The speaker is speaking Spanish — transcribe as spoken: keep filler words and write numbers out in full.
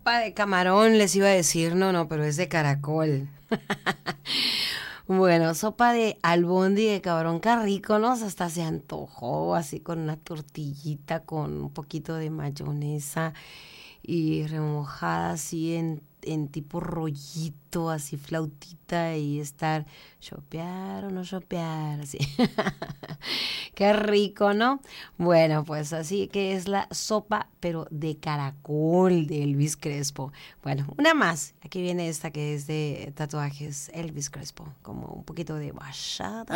sopa de camarón, les iba a decir, no, no, pero es de caracol. Bueno, sopa de albóndiga de camarón, qué rico, ¿no? Hasta se antojó así con una tortillita, con un poquito de mayonesa y remojada así en, en tipo rollito, así flautita y estar chopear o no chopear, así. Qué rico, ¿no? Bueno, pues así que es la sopa, pero de caracol de Elvis Crespo. Bueno, una más. Aquí viene esta que es de tatuajes Elvis Crespo, como un poquito de bachata.